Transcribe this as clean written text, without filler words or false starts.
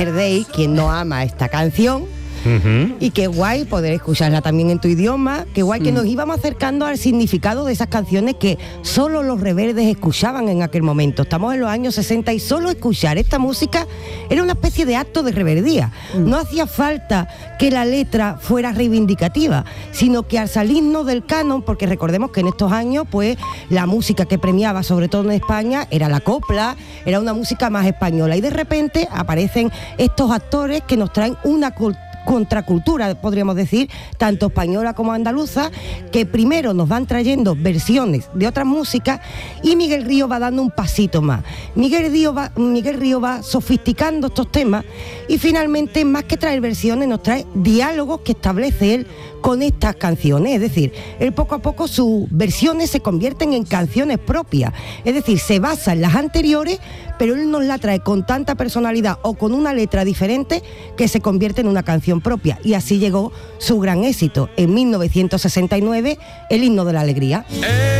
Day, quien no ama esta canción. Y qué guay poder escucharla también en tu idioma, qué guay que nos íbamos acercando al significado de esas canciones que solo los rebeldes escuchaban en aquel momento. Estamos en los años 60 y solo escuchar esta música era una especie de acto de rebeldía. No hacía falta que la letra fuera reivindicativa, sino que al salirnos del canon, porque recordemos que en estos años pues la música que premiaba, sobre todo en España, era la copla, era una música más española, y de repente aparecen estos actores que nos traen una contracultura, podríamos decir, tanto española como andaluza, que primero nos van trayendo versiones de otras músicas, y Miguel Ríos va dando un pasito más. Miguel Ríos va sofisticando estos temas, y finalmente, más que traer versiones, nos trae diálogos que establece él con estas canciones. Es decir, él poco a poco sus versiones se convierten en canciones propias, es decir, se basa en las anteriores, pero él nos la trae con tanta personalidad o con una letra diferente que se convierte en una canción propia, y así llegó su gran éxito en 1969, El himno de la alegría.